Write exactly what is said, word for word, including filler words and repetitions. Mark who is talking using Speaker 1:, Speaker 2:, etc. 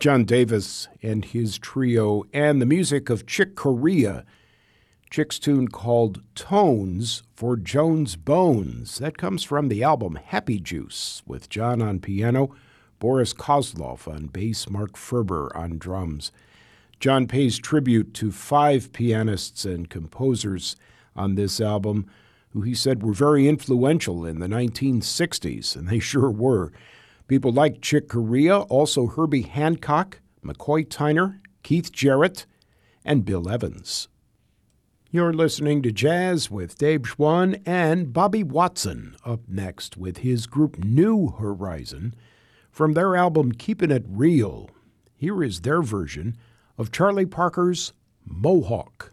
Speaker 1: John Davis and his trio, and the music of Chick Corea. Chick's tune called Tones for Jones Bones. That comes from the album Happy Juice, with John on piano, Boris Kozlov on bass, Mark Ferber on drums. John pays tribute to five pianists and composers on this album who he said were very influential in the nineteen sixties, and they sure were. People like Chick Corea, also Herbie Hancock, McCoy Tyner, Keith Jarrett, and Bill Evans. You're listening to Jazz with Dave Schwann and Bobby Watson up next with his group New Horizon from their album Keepin' It Real. Here is their version of Charlie Parker's Mohawk.